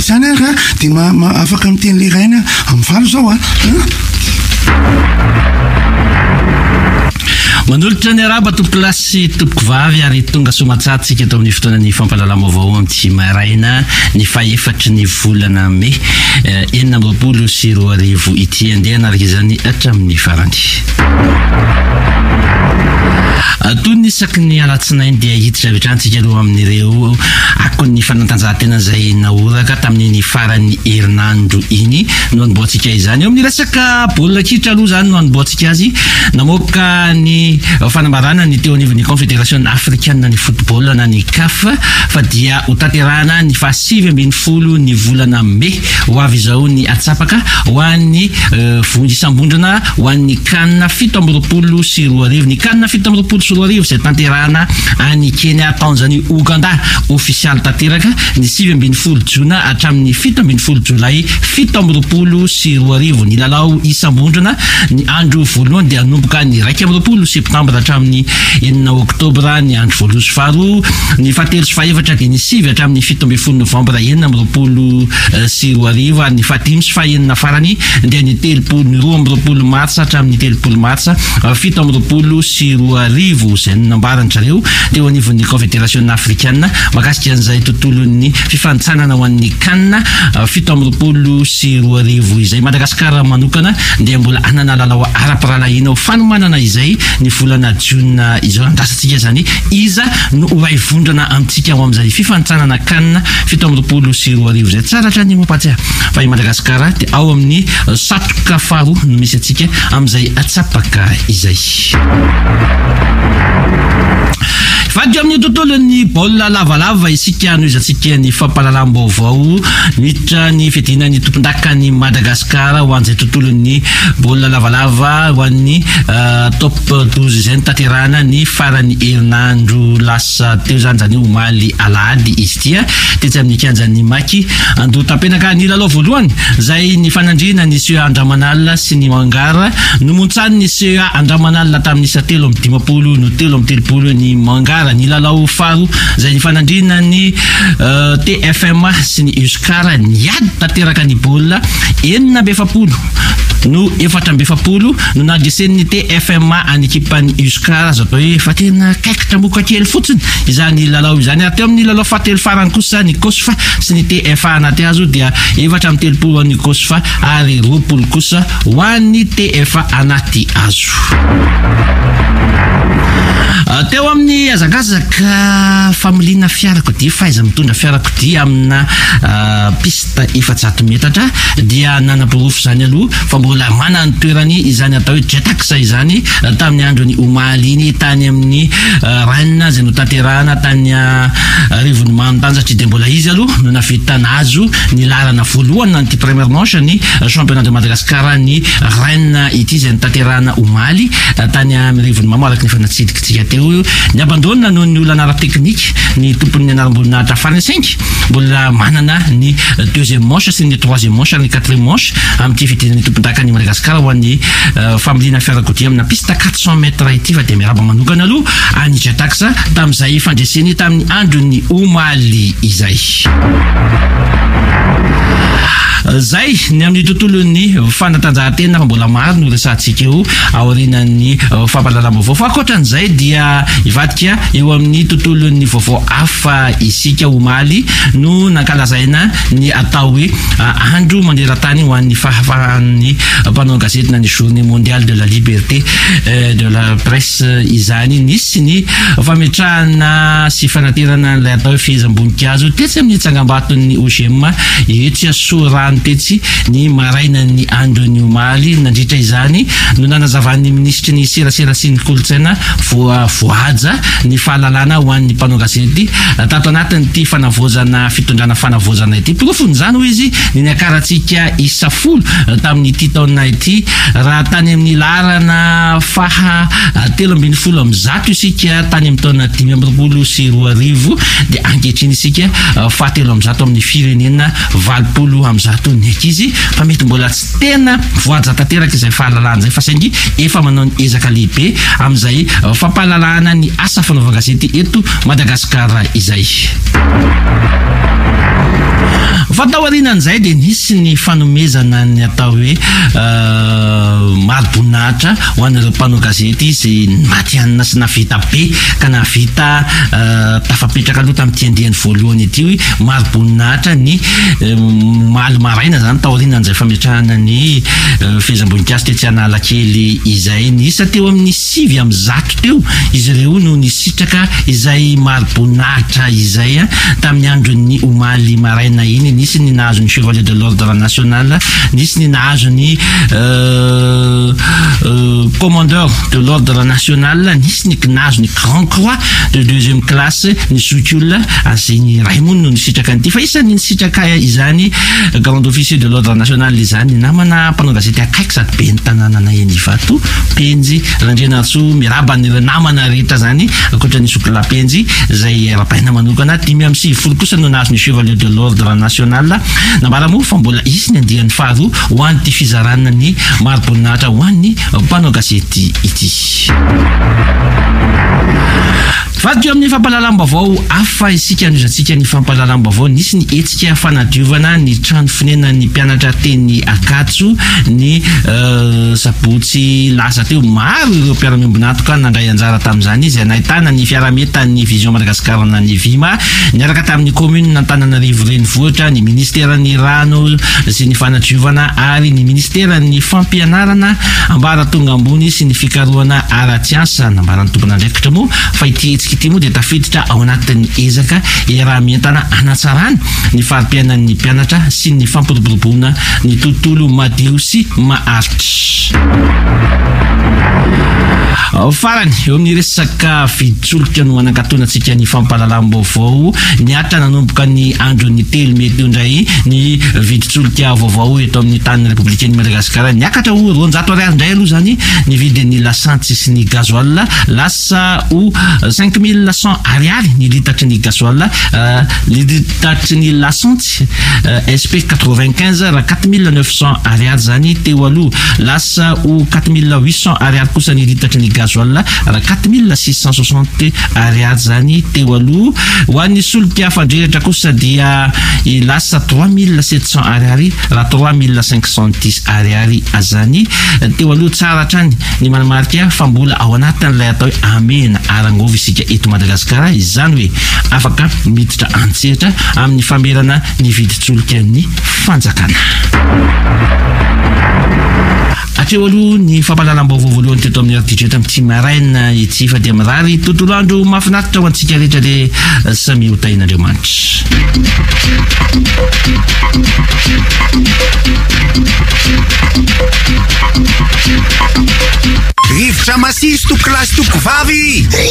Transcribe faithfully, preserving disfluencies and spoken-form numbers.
izany ara dia ma afaka miteny le raina amin'ny valo zao a manolotra ny araba tompo lasy tompoko vavy ary tonga somatsatsika eto amin'ny fotoana ny fampalalama vaovao amin'ity maraina ny fahefatry ny volana me enina amby roapolo sy roa arivo ity andeha anaraka izany hatramin'ny farany toy ny isaky ny alatsinainy dia hiditra avitrantsika aloha amin'ireo akon'ny fanatanjahantena izay naoraka tamin'ny farany herinandro iny no anomboantsika izany eo amin'ny resaka baolina kitra aloha zany no anomboantsika azy namoaka ny fanambarana ny teo anivon'ny confédération africaine ny football na ny C A F fa dia ho tanterahana ny fahasivy ambin'ny folo ny volana me ho avy izao ny atsapaka ho an'ny vonjy isam-bondrona ho an'ny CAN fito amby roapolo sy roa arivo ny CAN fito amby roapolo sy roa arivo izay tanterahana any Kenya Tanzania Uganda ofisialy tanteraka ny sivy ambin'ny folo jona hatramin'ny fito ambin'ny folo jolay fito amby roapolo sy roa arivo ny lalao isam-bondrona ny andro voalohany dia hanomboka ny raika amby roapolo septambra hatramin'ny enina oktobra ny andro voalohany sy faharoa ny fahatelo sy fahaefatra dia ny sivy hatramin'ny fito ambin'ny folo novambra enina amby roapolo sy roa arivo ary ny fahatimy sy fahaenina farany dia ny telopolo ny roa amby roapolo marsa hatramin'ny telopolo marsa fito amby roapolo sy roa arivo izay nambarany zareo teo anivon'ny confédération africaine makasika an'izay tontolon'ny fifanitsanana ho an'ny CAN fito amby roapolo sy roa arivo izay Madagasikara manokana dia mbola anana lalao ara-piralahiana ho fanomanana izay ny volana jiona izao andasantsika zany iza no ray vondrana amintsika ho amin'izay fifanitsanana CAN fito amby roapolo sy roa arivo izay tsara hatrany mopatsy fa i Madagasikara dia ao amin'ny satroka faharoa no misy atsika amin'izay atsapaka izay Fadi amin'ny tontolon'ny baolina lavalava isika no izantsika ny fampahalalam-baovao miditra ny fiadina ny tompon-dakany Madagasikara ho an'izay tontolon'ny baolina lavalava ho an'ny top douze izay ny tanterahana ny farany herinandro lasa teo zany zany omaly alahady izy tia tetsy amin'ny kianjan'ny maky andoha tampenaka ny lalao voalohany izay ny fanandrina ny C E A Andramanalina sy ny Mangara no montsany ny C E A Andramanalina tamin'ny isa telo amby dimapolo no telo amby telopolo ny Mangara ny lalao faro izay ny fanandrina ny uh, T F M sy ny Euskara ny ady tanteraka ny baolina enina amby efapolo no efatra amby efapolo no nadresen'ny T F M any ekipan'ny Euskara zato hoe fa tena kaikitra moka kely fotsiny izany lalao izany ary teo amin'ny lalao fahatelo farany kosa ny Kosfa sy ny T F A anaty azo dia efatra amby telopolo ny Kosfa ary roapolo kosa ho an'ny T F A anaty azo teo amin'ny azakazaka familiana fiarakodia faiza mitondra fiarakodia amina pista efajato metatra dia nanam-pirofo izany aloha fa mbola manana ny toerany izany atao hoe jet taxi izany tamin'ny androny omaly iny tany amin'ny Rennes izay no tanterahana tany rivon'ny Mahantanjatra dia mbola izy aloha no navitana azo ny lalana voalohany nan'ity première manche ny championnat de Madagascar ny Rennes ity izay no tanterahana omaly tany amin'ny rivon'ny Mamoaraky ny fanatsidikitsika teo ny abandonina noho ny olana ara-teknika ny tompon'ny anaram-boninahitra farany cinq mbola manana ny deuxième manche sy ny troisième manche ary ny quatrième manche amin'ity fidinan'ny tompon-dakany Madagasikara ho an'ny familiana fiarakodia amina pista quatre cents mètres ity fa dia miaraba manokana aloha any jet taxi tamin'izay fandreseny tamin'ny andron'ny omaly izay zay ny amin'ny tontolon'ny fanatanjahantena fa mbola maro no resantsika eo aorinan'ny fampahalalam-baovao fa ankoatran'izay dia ivadika eo amin'ny tontolon'ny vaovao hafa isika omaly no nankalazaina ny atao hoe andro manderan-tany ho an'ny fahafahan'ny mpanao gazetina ny journée mondiale de la liberté de la presse izany nisy ny fametrahana sy fanaterana n'ilay atao hoe fehezam-boninkazo tetsy amin'ny tsangambaton'ny O G M etsy sorana tetsy ny marainan'ny andron'ny omaly nandritra izany no nanazavan'ny ministry ny serasera sy ny kolotsaina voa voaja ny fahalalana ho an'ny mpanao gazety tato anatin'ity fanavozana fitondrana fanavozana ity pirofony zany ho izy ny niakaratsika isa folo tamin'ity taona ity raha tany amin'ny larana faha telo ambin'ny folo amby zato isika tany amin'ny taona dimy amby roapolo sy roa arivo dia ankehitriny isika fahatelo amby zato amin'ny firenena valopolo amby zato ny ankizy fa mety mbola tsy tena voaja tanteraka izay fahalalana zay fa saingy efa manao ny ezaka lehibe amin'izay fampahalalana ny asa fanaovana gazety eto Madagasikara izay. fataorianan'izay dia nisy ny fanomezana ny atao hoe mari-boninahitra ho an'ireo mpanao gazety izay matianina sy navita be ka navita tafapetraka aloha tamin'ity andiany voalohany ity mari-boninahitra ny maly maraina zany taorianan'izay fametrahana ny fehezam-boninkazo tetsy Analakely izay nisa teo amin'ny sivy amin'ny zato teo izy ireo no nisitraka izay mari-boninahitra izay tamin'ny andron'ny omaly maraina iny. Nisy ny nahazo ny chevalier de l'ordre national, nisy ny nahazo ny commandeur de l'ordre national, nisy ny nahazo ny grand croix de deuxième classe ny zokiolona azay Raymond no nisitraka an'ity. Fa isan'ny nisitraka izany grand officier de l'ordre national izany namana mpanao gazety akaiky sady be ny tanànana Enivato Penjy Randrianarso miraba ny namana rehetra zany akoatra ny Sokola Penjy zay rapaina manokana dimy amby sivifolo kosa no nahazo ny chevalier de l'ordre national. Nambara moa fa mbola isy ny andiany faharoa ho an'ity fizarana ny mari-boninahitra ho an'ny mpanao gazety ity. Vadyo amin'ny fampahalalam-baovao hafa isika an'izantsika ny fampahalalam-baovao. Nisy ny hetsika fanadiovana ny trano fonena ny mpianatra teny Akatso ny sabotsy lasa teo. Maro ireo mpiara-miombonatoka nandray anjara tamin'izany izy nahitana ny fiara-meta ny vision Madagasikara na ny Vima niaraka tamin'ny commune n'Antananarivo renivohitra, ny ministera ny rano sy ny fanadiovana ary ny ministera ny fampianarana ambara tonga ambony sy ny fikarohana ara-tsiasa. Nambara ny tompon'andraikitra moa fa ity hetsika ity moa dia tafiditra ao anatin'ny ezaka iaraha-mientana hanatsarana ny fari-piainan'ny mpianatra sy ny fampiroboroboana ny tontolo madio sy maharitra. Farany eo amin'ny resaka viditsoloka no anankatonatsika ny fampahalalam-baovao. Niatra nanomboka ny andron'ny telo mety indray ny viditsoloka vaovao eto amin'ny tany Républicaine Madagasikara. Niakatra ho roanjato ariary indray aloha zany ny vidin'ny lasantsy sy ny gasoil, lasa ho cinq mille cent ariary ny litatry ny gasoil, litatry ny lasantsy S P quatre-vingt-quinze raha quatre mille neuf cent ariary zany teo aloha, lasa ho quatre mille huit cent ariary kosa ny litatry ny gasoil raha quatre mille six cent soixante ariary zany teo aloha. Ho an'ny solika fandrehatra kosa dia lasa trois mille sept cent ariary raha trois mille cinq cent dix ariary azany teo aloha. Tsara hatrany ny manamarika fa mbola ao anatin'ilay atao hoe amena arangova isika eto Madagasikara, izany hoe afaka miditra antsehatra amin'ny famerana ny viditsoloka ny fanjakana. Atreo aloha ny fampahalalam-baovao voalohany teto amin'ny R T G tamin'ity maraina ity fa dia mirary tontolo andro mahafinaritra ho antsika rehetra dia samy hotain'Andriamanitra. Rivotra masiso toko lasy toko vavy.